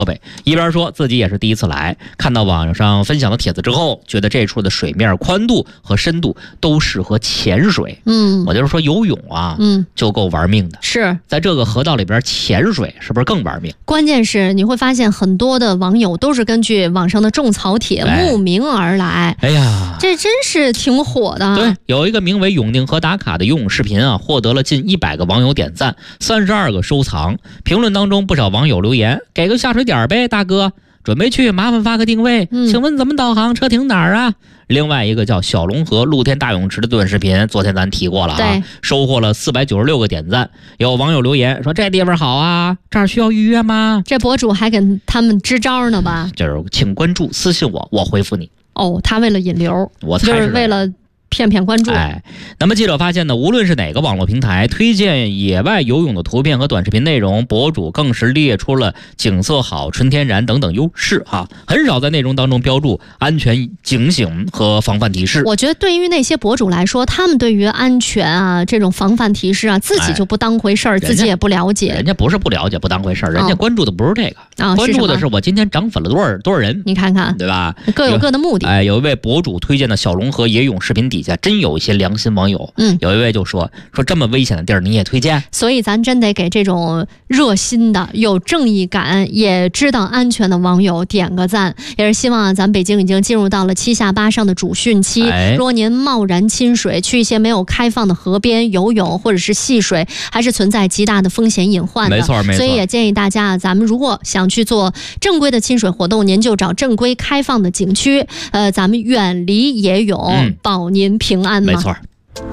一边说自己也是第一次来，看到网上分享的帖子之后，觉得这处的水面宽度和深度都适合潜水。我就是说游泳啊，就够玩命的。 是在这个河道里边潜水，是不是更玩命？ 关键是你会发现很多的网友都是根据网上的种草帖慕名而来。 哎呀， 这真是挺火的。 对，有一个名为永定河打卡的游泳视频啊，获得了近100个网友点赞，32个收藏。评论当中不少网友留言，给个下水点呗，大哥，准备去，麻烦发个定位，请问怎么导航，车停哪儿啊？另外一个叫小龙河露天大泳池的短视频，昨天咱提过了啊，收获了496个点赞。有网友留言说这地方好啊，这儿需要预约吗？ 这博主还给他们支招呢吧？ 就是请关注私信我，我回复你。 哦，他为了引流， 我猜就是为了骗关注。 那么记者发现呢，无论是哪个网络平台推荐野外游泳的图片和短视频内容，博主更是列出了景色好、纯天然等等优势啊，很少在内容当中标注安全警醒和防范提示。 我觉得对于那些博主来说，他们对于安全啊这种防范提示啊，自己就不当回事儿，自己也不了解。 人家不是不了解、不当回事儿，人家关注的不是这个，关注的是我今天涨粉了多少人。 你看看， 对吧？ 各有各的目的。 有一位博主推荐的小龙河野泳视频底下真有一些良心网友，有一位就说这么危险的地儿你也推荐， 所以咱真得给这种热心的、有正义感、也知道安全的网友点个赞。也是希望啊，咱北京已经进入到了7下8上的主汛期，如果您贸然亲水，去一些没有开放的河边游泳或者是戏水，还是存在极大的风险隐患的。 没错。 所以也建议大家啊，咱们如果想去做正规的亲水活动，您就找正规开放的景区，咱们远离野泳，保您平安嘛。 没错。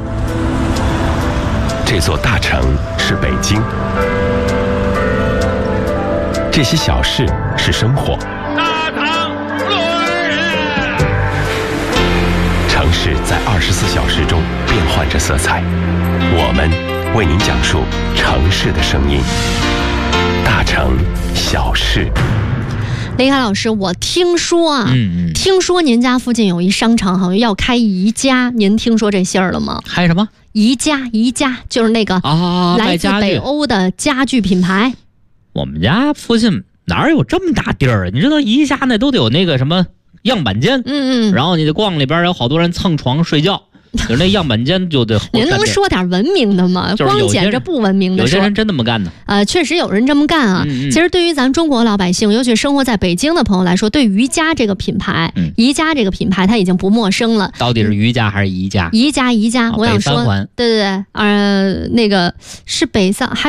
这座大城是北京，这些小事是生活。 大唐论人， 城市在24小时中变换着色彩，我们为您讲述城市的声音。大城小事。 雷凯老师，我听说啊，听说您家附近有一商场，好像要开宜家，您听说这信儿了吗？ 开什么？ 宜家就是那个来自北欧的家具品牌。 我们家附近哪有这么大地儿啊？你知道宜家那都得有那个什么样板间，然后你得逛里边有好多人蹭床睡觉。就是那样板间就得。 您能说点文明的吗？光捡着不文明的说。 有些人真那么干的。 确实有人这么干啊。其实对于咱中国老百姓，尤其生活在北京的朋友来说，对宜家这个品牌，宜家这个品牌它已经不陌生了。 到底是宜家还是宜家？ 宜家，我想说，对，那个是北三。